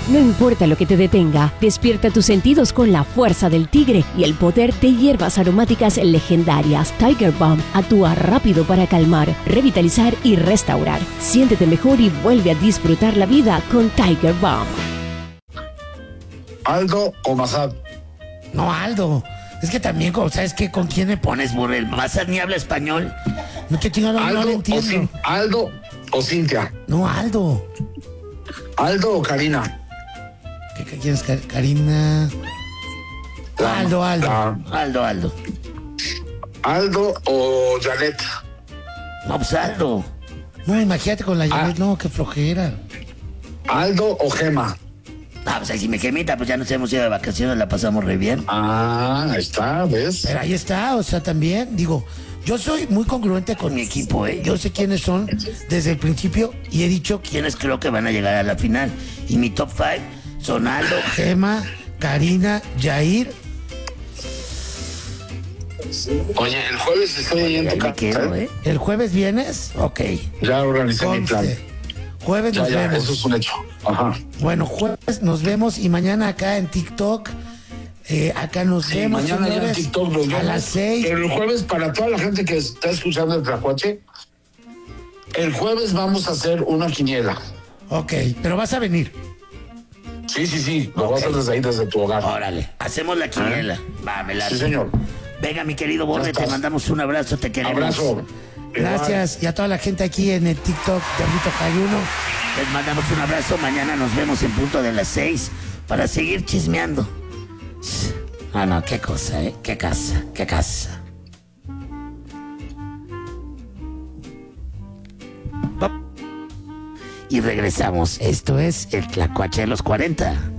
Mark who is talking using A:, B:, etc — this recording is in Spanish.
A: No importa lo que te detenga, despierta tus sentidos con la fuerza del tigre y el poder de hierbas aromáticas legendarias. Tiger Balm actúa rápido para calmar, revitalizar y restaurar. Siéntete mejor y vuelve a disfrutar la vida con Tiger Balm.
B: ¿Aldo o Mazad?
C: No, Aldo. Es que también, ¿sabes qué? ¿Con quién me pones, Borrell? Mazad ni habla español. No, que no lo entiendo.
B: ¿Aldo o Cintia?
C: No, Aldo.
B: ¿Aldo o Karina?
C: ¿Quién es Karina? Aldo.
B: ¿Aldo o Janet?
C: No, pues Aldo. No, imagínate con la Janet, no, qué flojera.
B: ¿Aldo o Gema?
C: Ah, pues ahí si me gemita, pues ya nos hemos ido de vacaciones, la pasamos re bien.
B: Ahí está, ¿ves?
C: Pero ahí está, o sea, también, digo, yo soy muy congruente con mi equipo, ¿eh? Yo sé quiénes son desde el principio y he dicho quiénes creo que van a llegar a la final. Y mi top 5 son Aldo, Gema, Karina, Yair.
B: Oye, el jueves estoy ahí en tu casa.
C: ¿El jueves vienes? Ok.
B: Ya organicé mi plan.
C: Jueves nos vemos.
B: Eso es un hecho. Ajá.
C: Bueno, jueves nos vemos y mañana acá en TikTok. Acá nos vemos,
B: mañana
C: señores,
B: ya en TikTok nos vemos.
C: a las 6.
B: Pero el jueves, para toda la gente que está escuchando el Tlacuache, el jueves vamos a hacer una quiniela.
C: Ok, pero vas a venir.
B: Sí. Lo vas a hacer desde ahí, desde tu hogar.
C: Órale, hacemos la quiniela. Va, me la.
B: Sí, señor.
C: Venga, mi querido Borre, te mandamos un abrazo, te queremos.
B: Abrazo.
C: Gracias. Y a toda la gente aquí en el TikTok de Diablito Jayuno. Les mandamos un abrazo. Mañana nos vemos en punto de las 6 para seguir chismeando. Ah, no, qué cosa, ¿eh? Qué casa. Y regresamos. Esto es el Tlacuache de los 40.